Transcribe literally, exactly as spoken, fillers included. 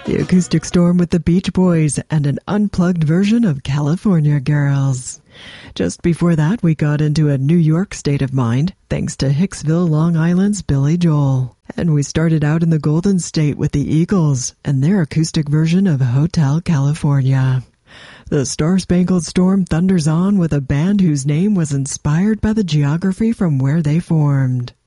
The Acoustic Storm with the Beach Boys, and an unplugged version of California Girls. Just before that, we got into a New York state of mind, thanks to Hicksville, Long Island's Billy Joel. And we started out in the Golden State with the Eagles, and their acoustic version of Hotel California. The Star-Spangled Storm thunders on with a band whose name was inspired by the geography from where they formed.